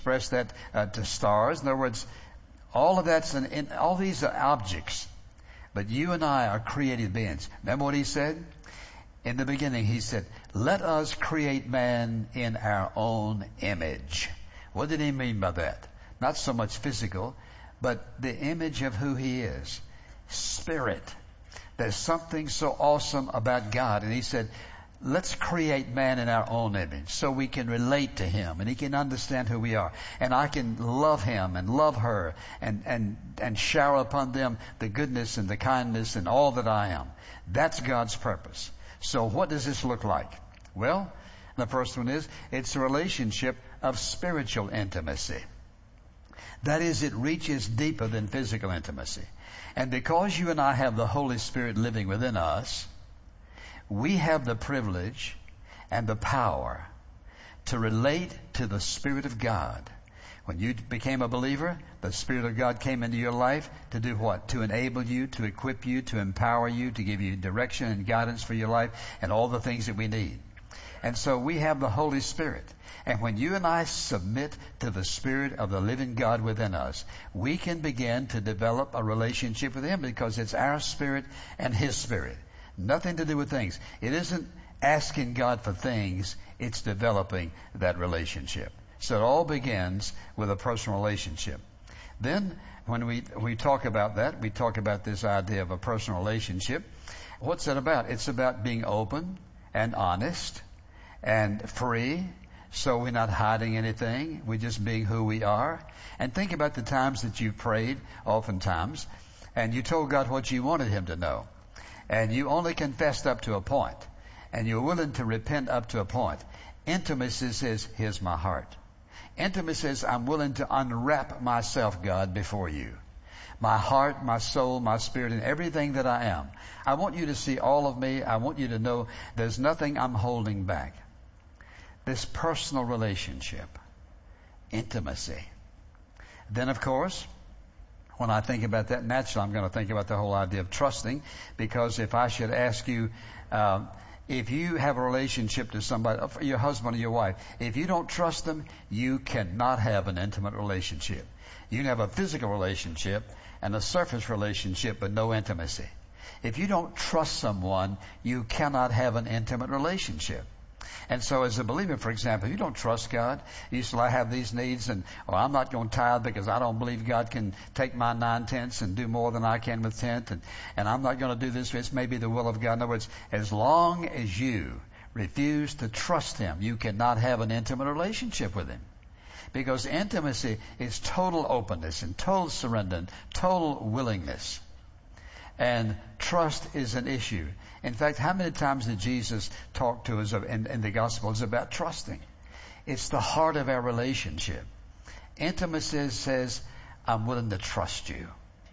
express that to stars. In other words, all of that's all these are objects. But you and I are created beings. Remember what he said? In the beginning, he said, let us create man in our own image. What did he mean by that? Not so much physical, but the image of who he is. Spirit. There's something so awesome about God. And he said, let's create man in our own image so we can relate to him and he can understand who we are. And I can love him and love her and shower upon them the goodness and the kindness and all that I am. That's God's purpose. So what does this look like? Well, the first one is it's a relationship of spiritual intimacy. That is, it reaches deeper than physical intimacy. And because you and I have the Holy Spirit living within us, we have the privilege and the power to relate to the Spirit of God. When you became a believer, the Spirit of God came into your life to do what? To enable you, to equip you, to empower you, to give you direction and guidance for your life and all the things that we need. And so we have the Holy Spirit. And when you and I submit to the Spirit of the living God within us, we can begin to develop a relationship with Him because it's our spirit and His Spirit. Nothing to do with things. It isn't asking God for things, it's developing that relationship. So it all begins with a personal relationship. Then when we talk about that, we talk about this idea of a personal relationship. What's that about? It's about being open and honest and free. So we're not hiding anything. We're just being who we are. And think about the times that you prayed, oftentimes, and you told God what you wanted Him to know. And you only confessed up to a point. And you're willing to repent up to a point. Intimacy says, here's my heart. Intimacy says, I'm willing to unwrap myself, God, before you. My heart, my soul, my spirit, and everything that I am. I want you to see all of me. I want you to know there's nothing I'm holding back. This personal relationship, intimacy. Then, of course, when I think about that, naturally I'm going to think about the whole idea of trusting, because if I should ask you, if you have a relationship to somebody, your husband or your wife, if you don't trust them, you cannot have an intimate relationship. You can have a physical relationship and a surface relationship, but no intimacy. If you don't trust someone, you cannot have an intimate relationship. And so as a believer, for example, you don't trust God. You say, I have these needs and I'm not going to tithe because I don't believe God can take my 9/10 and do more than I can with 10th. And I'm not going to do this. It's maybe the will of God. In other words, as long as you refuse to trust Him, you cannot have an intimate relationship with Him. Because intimacy is total openness and total surrender and total willingness. And trust is an issue. In fact, how many times did Jesus talk to us in the Gospels about trusting? It's the heart of our relationship. Intimacy says, I'm willing to trust you.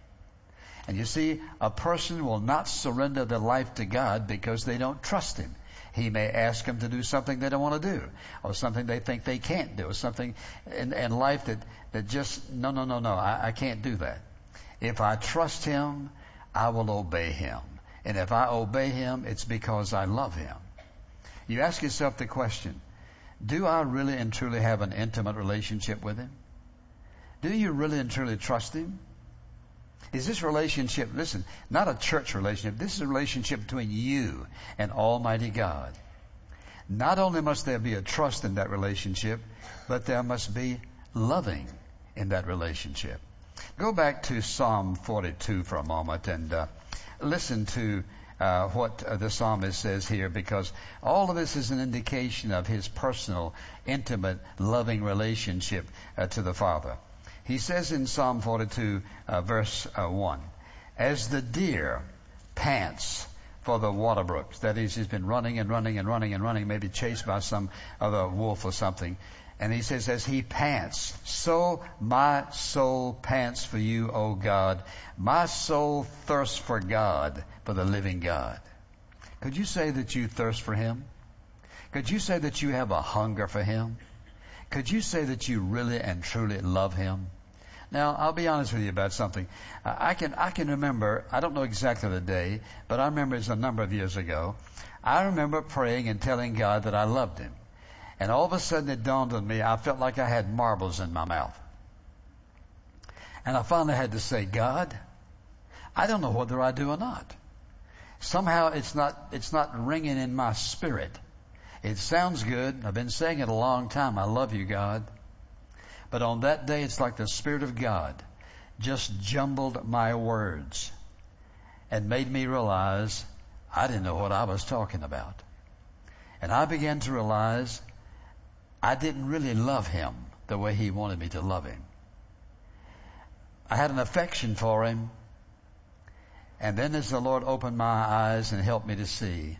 And you see, a person will not surrender their life to God because they don't trust Him. He may ask them to do something they don't want to do, or something they think they can't do, or something in life that just, no, I can't do that. If I trust Him, I will obey Him. And if I obey Him, it's because I love Him. You ask yourself the question, do I really and truly have an intimate relationship with Him? Do you really and truly trust Him? Is this relationship, listen, not a church relationship, this is a relationship between you and Almighty God. Not only must there be a trust in that relationship, but there must be loving in that relationship. Go back to Psalm 42 for a moment and listen to what the psalmist says here, because all of this is an indication of his personal, intimate, loving relationship to the Father. He says in Psalm 42, verse 1, as the deer pants for the water brooks, that is, he's been running, maybe chased by some other wolf or something. And he says, as he pants, so my soul pants for you, O God. My soul thirsts for God, for the living God. Could you say that you thirst for Him? Could you say that you have a hunger for Him? Could you say that you really and truly love Him? Now, I'll be honest with you about something. I can remember, I don't know exactly the day, but I remember it's a number of years ago. I remember praying and telling God that I loved Him. And all of a sudden it dawned on me, I felt like I had marbles in my mouth. And I finally had to say, God, I don't know whether I do or not. Somehow it's not ringing in my spirit. It sounds good. I've been saying it a long time. I love you, God. But on that day, it's like the Spirit of God just jumbled my words and made me realize I didn't know what I was talking about. And I began to realize I didn't really love him the way he wanted me to love him. I had an affection for him. And then as the Lord opened my eyes and helped me to see,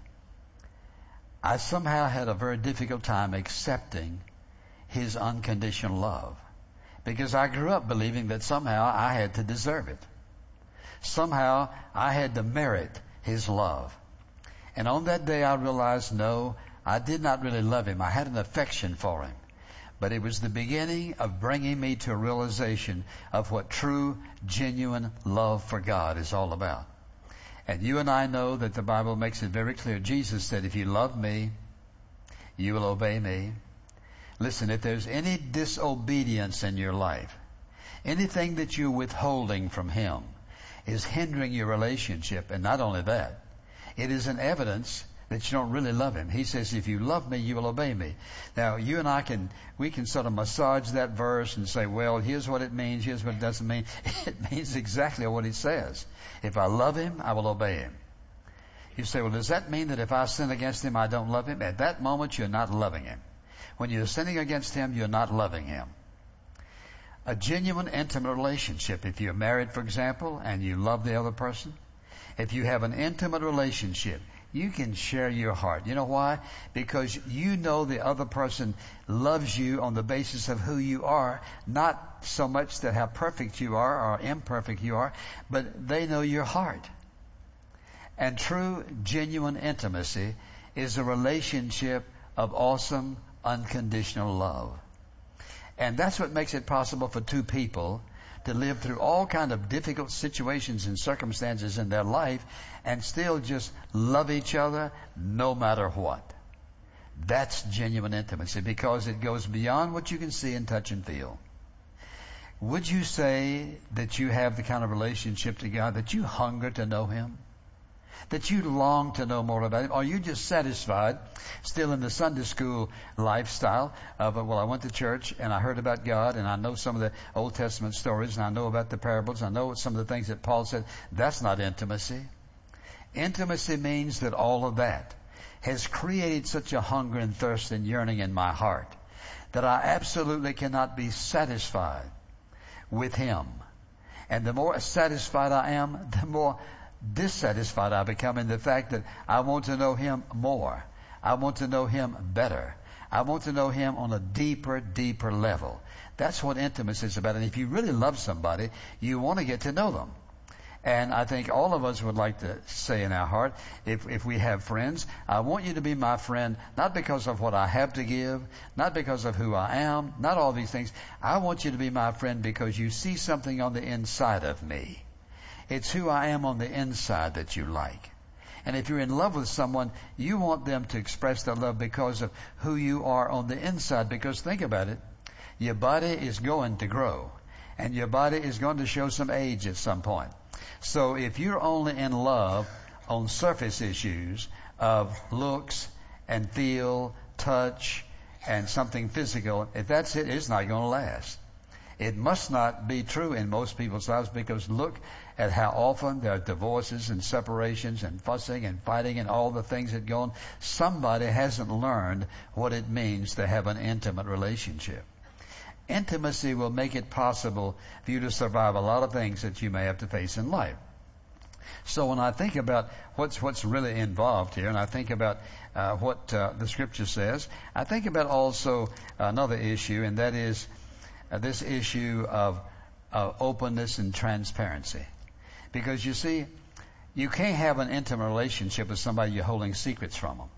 I somehow had a very difficult time accepting his unconditional love. Because I grew up believing that somehow I had to deserve it. Somehow I had to merit his love. And on that day I realized, no, I did not really love him. I had an affection for him. But it was the beginning of bringing me to a realization of what true, genuine love for God is all about. And you and I know that the Bible makes it very clear. Jesus said, if you love me, you will obey me. Listen, if there's any disobedience in your life, anything that you're withholding from him is hindering your relationship. And not only that, it is an evidence that you don't really love him. He says, if you love me, you will obey me. Now, you and I we can sort of massage that verse and say, well, here's what it means, here's what it doesn't mean. It means exactly what he says. If I love him, I will obey him. You say, well, does that mean that if I sin against him, I don't love him? At that moment, you're not loving him. When you're sinning against him, you're not loving him. A genuine, intimate relationship, if you're married, for example, and you love the other person, if you have an intimate relationship, you can share your heart. You know why? Because you know the other person loves you on the basis of who you are, not so much that how perfect you are or imperfect you are, but they know your heart. And true, genuine intimacy is a relationship of awesome, unconditional love. And that's what makes it possible for two people to live through all kind of difficult situations and circumstances in their life and still just love each other no matter what. That's genuine intimacy because it goes beyond what you can see and touch and feel. Would you say that you have the kind of relationship to God that you hunger to know him? That you long to know more about him? Or are you just satisfied still in the Sunday school lifestyle of, well, I went to church and I heard about God and I know some of the Old Testament stories and I know about the parables. I know some of the things that Paul said. That's not intimacy. Intimacy means that all of that has created such a hunger and thirst and yearning in my heart that I absolutely cannot be satisfied with him. And the more satisfied I am, the more dissatisfied I become in the fact that I want to know him more. I want to know him better. I want to know him on a deeper, deeper level. That's what intimacy is about. And if you really love somebody, you want to get to know them. And I think all of us would like to say in our heart, if we have friends, I want you to be my friend, not because of what I have to give, not because of who I am, not all these things. I want you to be my friend because you see something on the inside of me. It's who I am on the inside that you like. And if you're in love with someone, you want them to express their love because of who you are on the inside. Because think about it, your body is going to grow. And your body is going to show some age at some point. So if you're only in love on surface issues of looks and feel, touch, and something physical, if that's it, it's not going to last. It must not be true in most people's lives because look at how often there are divorces and separations and fussing and fighting and all the things that go on. Somebody hasn't learned what it means to have an intimate relationship. Intimacy will make it possible for you to survive a lot of things that you may have to face in life. So when I think about what's really involved here, and I think about what the Scripture says, I think about also another issue, and that is this issue of openness and transparency. Because you see, you can't have an intimate relationship with somebody you're holding secrets from them.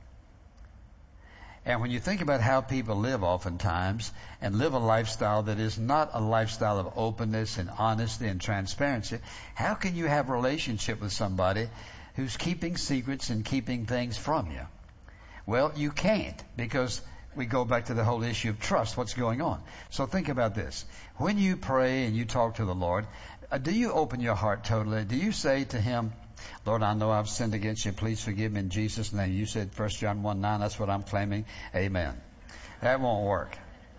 And when you think about how people live oftentimes and live a lifestyle that is not a lifestyle of openness and honesty and transparency, how can you have a relationship with somebody who's keeping secrets and keeping things from you? Well, you can't, because we go back to the whole issue of trust, what's going on. So think about this. When you pray and you talk to the Lord, do you open your heart totally? Do you say to Him, Lord, I know I've sinned against you. Please forgive me in Jesus' name. You said 1 John 1:9. That's what I'm claiming. Amen. That won't work.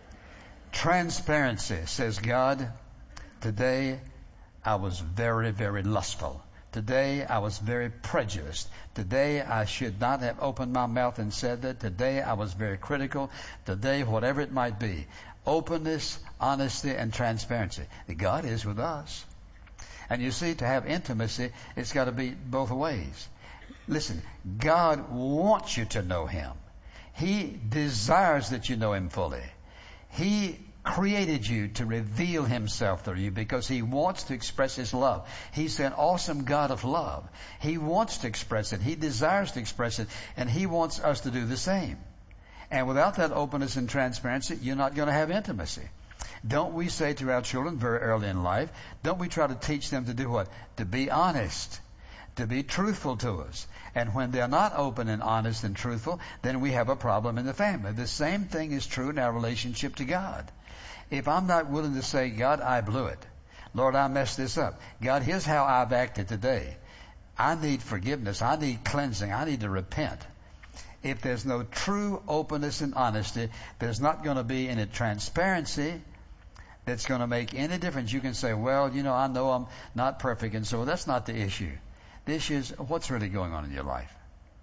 Transparency says, God, today I was very, very lustful. Today I was very prejudiced. Today I should not have opened my mouth and said that. Today I was very critical. Today, whatever it might be. Openness, honesty, and transparency. God is with us. And you see, to have intimacy, it's got to be both ways. Listen, God wants you to know Him. He desires that you know Him fully. He created you to reveal Himself through you because He wants to express His love. He's an awesome God of love. He wants to express it. He desires to express it. And He wants us to do the same. And without that openness and transparency, you're not going to have intimacy. Don't we say to our children very early in life, don't we try to teach them to do what? To be honest, to be truthful to us. And when they're not open and honest and truthful, then we have a problem in the family. The same thing is true in our relationship to God. If I'm not willing to say, God, I blew it. Lord, I messed this up. God, here's how I've acted today. I need forgiveness. I need cleansing. I need to repent. If there's no true openness and honesty, there's not going to be any transparency that's going to make any difference. You can say, well, I know I'm not perfect, and so that's not the issue. The issue is what's really going on in your life.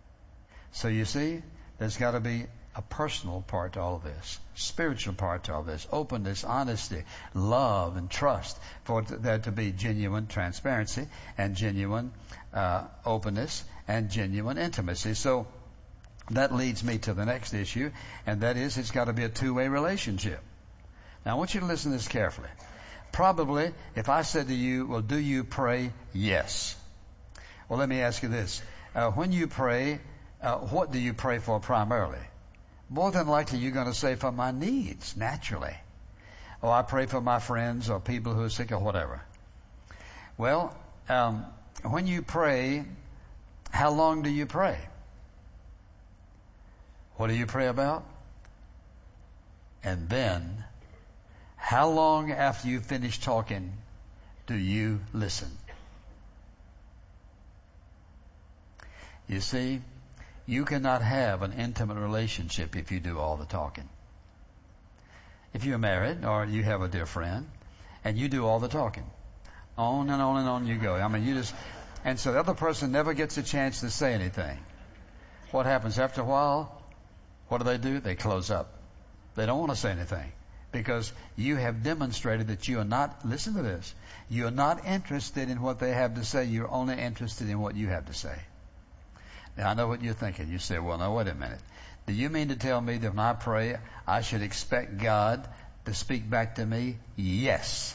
So you see, there's got to be a personal part to all of this, spiritual part to all this, openness, honesty, love, and trust, for there to be genuine transparency and genuine openness and genuine intimacy. So that leads me to the next issue, and that is it's got to be a two-way relationship. Now I want you to listen to this carefully. Probably, if I said to you, well, do you pray? Yes. Well, let me ask you this. When you pray, what do you pray for primarily? More than likely, you're going to say for my needs, naturally. Oh, I pray for my friends or people who are sick or whatever. Well, when you pray, how long do you pray? What do you pray about? And then, how long after you finish talking do you listen? You see, you cannot have an intimate relationship if you do all the talking. If you're married or you have a dear friend and you do all the talking, on and on and on you go. And so the other person never gets a chance to say anything. What happens after a while? What do? They close up. They don't want to say anything because you have demonstrated that you are not, listen to this, you are not interested in what they have to say. You're only interested in what you have to say. Now, I know what you're thinking. You say, well, now, wait a minute. Do you mean to tell me that when I pray, I should expect God to speak back to me? Yes.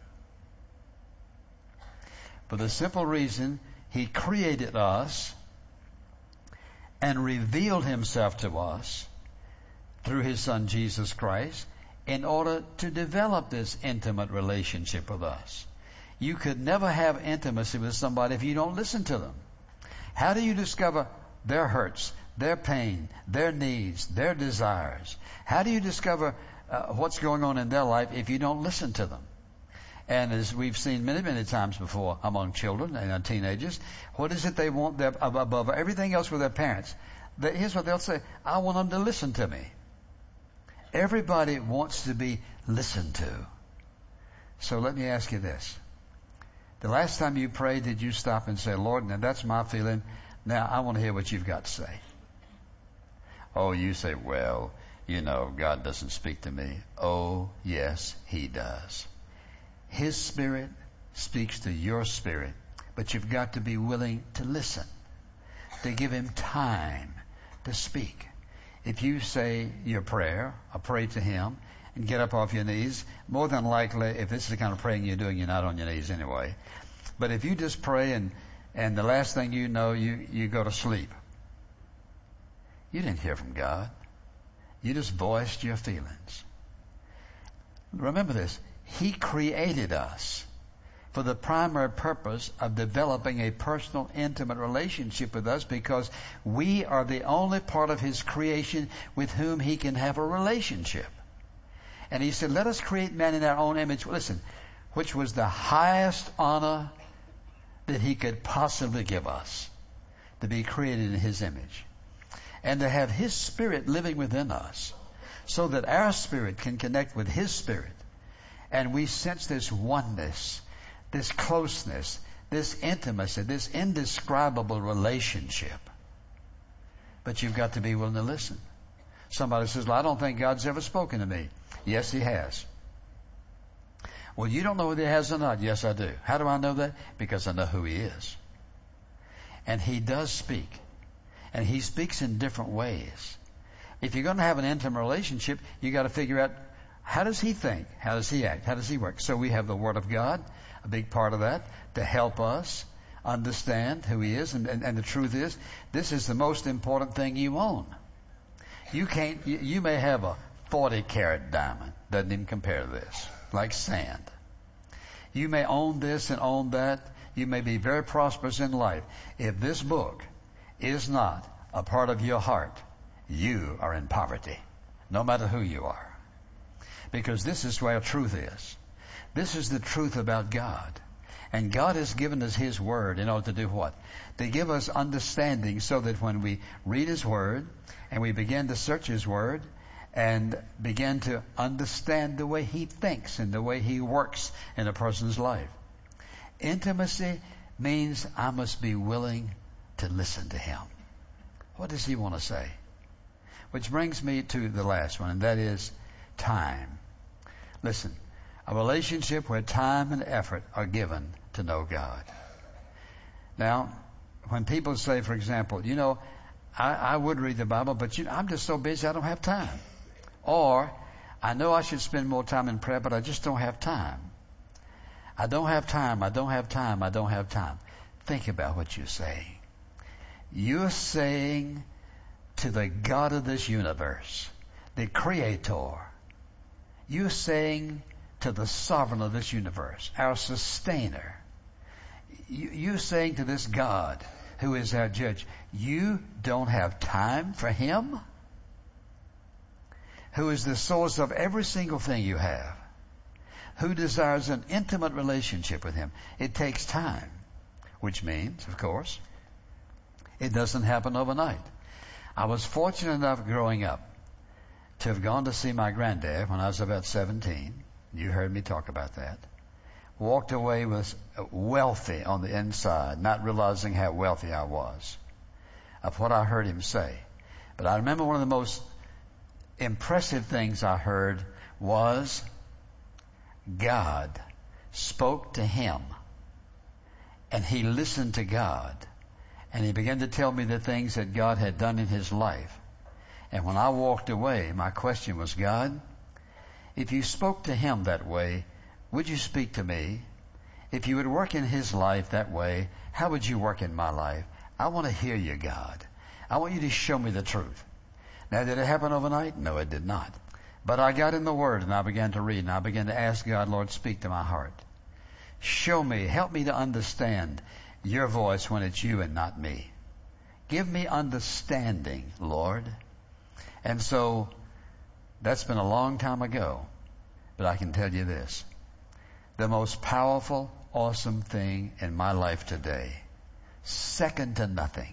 For the simple reason He created us and revealed Himself to us through His Son, Jesus Christ, in order to develop this intimate relationship with us. You could never have intimacy with somebody if you don't listen to them. How do you discover their hurts, their pain, their needs, their desires? How do you discover what's going on in their life if you don't listen to them? And as we've seen many, many times before among children and teenagers, what is it they want above everything else with their parents? Here's what they'll say, I want them to listen to me. Everybody wants to be listened to. So let me ask you this. The last time you prayed, did you stop and say, Lord, now that's my feeling. Now I want to hear what you've got to say. Oh, you say, well, God doesn't speak to me. Oh, yes, He does. His Spirit speaks to your spirit, but you've got to be willing to listen, to give Him time to speak. If you say your prayer, or pray to Him, and get up off your knees, more than likely, if this is the kind of praying you're doing, you're not on your knees anyway. But if you just pray and the last thing you know, you go to sleep, you didn't hear from God. You just voiced your feelings. Remember this. He created us for the primary purpose of developing a personal, intimate relationship with us, because we are the only part of His creation with whom He can have a relationship. And He said, let us create man in our own image. Listen, which was the highest honor that He could possibly give us, to be created in His image. And to have His Spirit living within us, so that our spirit can connect with His Spirit. And we sense this oneness, this closeness, this intimacy, this indescribable relationship. But you've got to be willing to listen. Somebody says, well, I don't think God's ever spoken to me. Yes, He has. Well, you don't know whether He has or not. Yes, I do. How do I know that? Because I know who He is. And He does speak. And He speaks in different ways. If you're going to have an intimate relationship, you got to figure out, how does He think? How does He act? How does He work? So we have the Word of God, a big part of that, to help us understand who He is. And the truth is, this is the most important thing you own. You may have a 40-carat diamond. Doesn't even compare to this. Like sand. You may own this and own that. You may be very prosperous in life. If this book is not a part of your heart, you are in poverty, no matter who you are. Because this is where truth is. This is the truth about God. And God has given us His Word in order to do what? To give us understanding, so that when we read His Word and we begin to search His Word and begin to understand the way He thinks and the way He works in a person's life. Intimacy means I must be willing to listen to Him. What does He want to say? Which brings me to the last one, and that is time. Listen, a relationship where time and effort are given to know God. Now, when people say, for example, I would read the Bible, but I'm just so busy I don't have time. Or, I know I should spend more time in prayer, but I just don't have time. I don't have time. Think about what you're saying. You're saying to the God of this universe, the Creator, you're saying to the Sovereign of this universe, our Sustainer, you're saying to this God who is our Judge, you don't have time for Him, who is the source of every single thing you have, who desires an intimate relationship with Him. It takes time, which means, of course, it doesn't happen overnight. I was fortunate enough growing up to have gone to see my granddad when I was about 17. You heard me talk about that. Walked away with wealthy on the inside, not realizing how wealthy I was of what I heard him say. But I remember one of the most impressive things I heard was God spoke to him, and he listened to God, and he began to tell me the things that God had done in his life. And when I walked away, my question was, God, if you spoke to him that way, would you speak to me? If you would work in his life that way, how would you work in my life? I want to hear you, God. I want you to show me the truth. Now, did it happen overnight? No, it did not. But I got in the Word and I began to read and I began to ask God, Lord, speak to my heart. Show me, help me to understand your voice when it's you and not me. Give me understanding, Lord. And so, that's been a long time ago. But I can tell you this. The most powerful, awesome thing in my life today, second to nothing,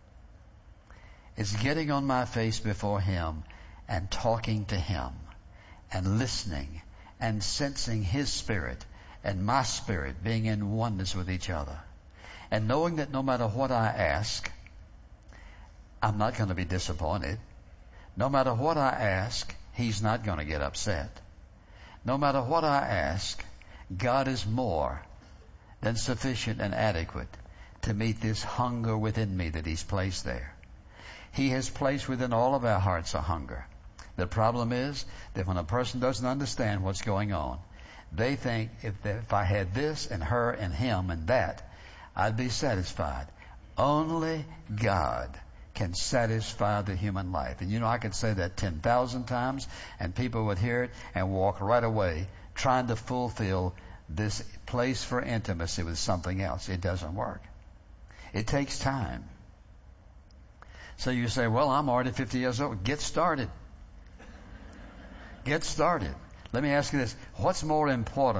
is getting on my face before him and talking to him and listening and sensing his spirit and my spirit being in oneness with each other. And knowing that no matter what I ask, I'm not going to be disappointed. No matter what I ask, he's not going to get upset. No matter what I ask, God is more than sufficient and adequate to meet this hunger within me that he's placed there. He has placed within all of our hearts a hunger. The problem is that when a person doesn't understand what's going on, they think if I had this and her and him and that, I'd be satisfied. Only God can satisfy the human life. And I could say that 10,000 times and people would hear it and walk right away trying to fulfill this place for intimacy with something else. It doesn't work. It takes time. So you say, well, I'm already 50 years old. Get started. Get started. Let me ask you this. What's more important?